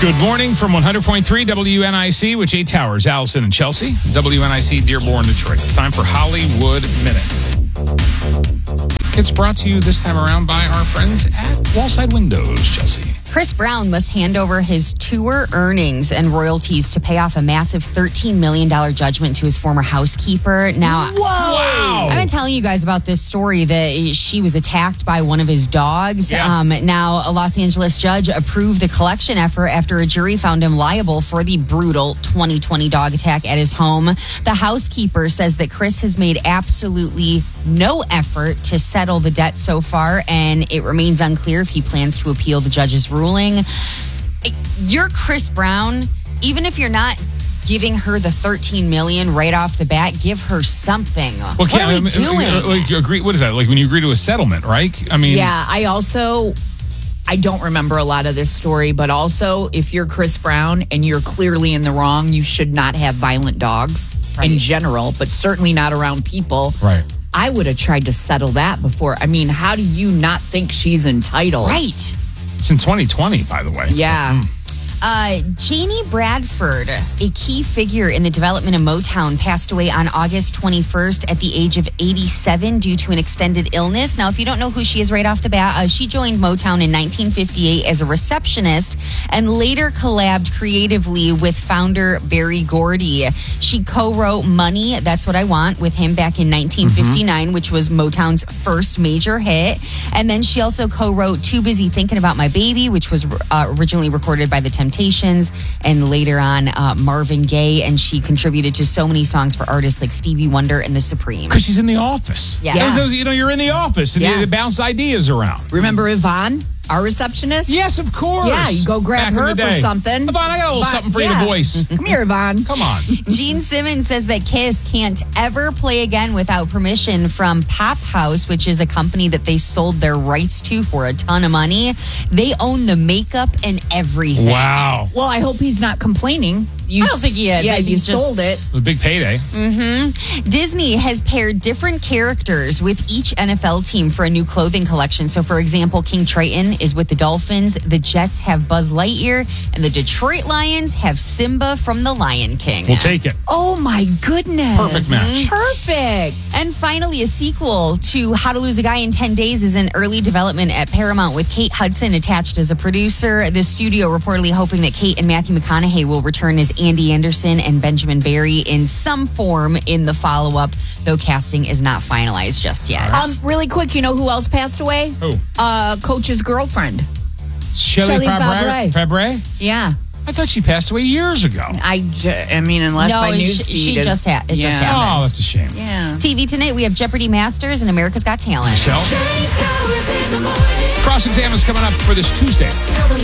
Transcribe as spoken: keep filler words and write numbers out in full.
Good morning from one hundred point three W N I C with Jay Towers, Allison, and Chelsea. W N I C, Dearborn, Detroit. It's time for Hollywood Minute. It's brought to you this time around by our friends at Wallside Windows, Chelsea. Chris Brown must hand over his tour earnings and royalties to pay off a massive thirteen million dollars judgment to his former housekeeper. Now, Whoa! Wow. I've been telling you guys about this story that she was attacked by one of his dogs. Yeah. Um, now, a Los Angeles judge approved the collection effort after a jury found him liable for the brutal twenty twenty dog attack at his home. The housekeeper says that Chris has made absolutely no effort to settle the debt so far, and it remains unclear if he plans to appeal the judge's ruling. You're Chris Brown. Even if you're not giving her the thirteen million dollars right off the bat, give her something. Well, what are we I mean, doing? Like, you agree, what is that? Like when you agree to a settlement, right? I mean, Yeah, I also, I don't remember a lot of this story, but also if you're Chris Brown and you're clearly in the wrong, you should not have violent dogs Right. in general, but certainly not around people. Right. I would have tried to settle that before. I mean, how do you not think she's entitled? Right. It's in twenty twenty, by the way. Yeah. Mm. Uh, Janie Bradford, a key figure in the development of Motown, passed away on August twenty-first at the age of eighty-seven due to an extended illness. Now, if you don't know who she is right off the bat, uh, she joined Motown in nineteen fifty-eight as a receptionist and later collabed creatively with founder Berry Gordy. She co-wrote Money, That's What I Want with him back in nineteen fifty-nine, mm-hmm. which was Motown's first major hit. And then she also co-wrote Too Busy Thinking About My Baby, which was uh, originally recorded by the Temptations. And later on, uh, Marvin Gaye, and she contributed to so many songs for artists like Stevie Wonder and the Supremes. Because she's in the office. Yeah. Yeah. You know, you're in the office and Yeah. you bounce ideas around. Remember Yvonne, our receptionist? Yes, of course. Yeah, you go grab Back in her the for day. something. Yvonne, I got a little But, something for you yeah. to voice. Come here, Yvonne. Come on. Gene Simmons says that Kiss can't ever play again without permission from Pop House, which is a company that they sold their rights to for a ton of money. They own the makeup and everything. Wow. Well, I hope he's not complaining. You I don't think he is. Yeah, I think you he's just- sold it. A big payday. Disney has paired different characters with each N F L team for a new clothing collection. So, for example, King Triton is with the Dolphins, the Jets have Buzz Lightyear, and the Detroit Lions have Simba from The Lion King. We'll take it. Oh, my goodness. Perfect match. Perfect. And finally, a sequel to How to Lose a Guy in ten days is in early development at Paramount with Kate Hudson attached as a producer. The studio reportedly hoping that Kate and Matthew McConaughey will return as Andy Anderson and Benjamin Barry in some form in the follow-up, though casting is not finalized just yet. Um, really quick, you know who else passed away? Who? Uh, Coach's girlfriend. Shelley Shelley Fabre? Fabre? Yeah. I thought she passed away years ago. I, ju- I mean, unless No, my she- news she feed is- just ha- it just Yeah. happened. Oh, that's a shame. Yeah. T V tonight, we have Jeopardy Masters and America's Got Talent. Michelle? Cross-exam is coming up for this Tuesday.